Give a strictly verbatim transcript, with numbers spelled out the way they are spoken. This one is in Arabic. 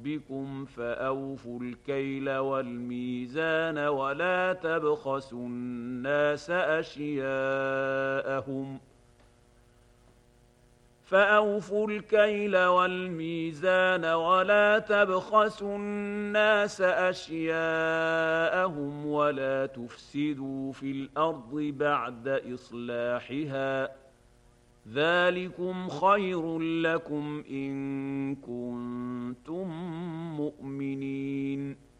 ربكم فأوفوا الكيل والميزان ولا تبخسوا الناس أشياءهم فأوفوا الكيل والميزان ولا تبخسوا الناس أشياءهم ولا تفسدوا في الأرض بعد إصلاحها ذلكم خير لكم إن كنتم مؤمنين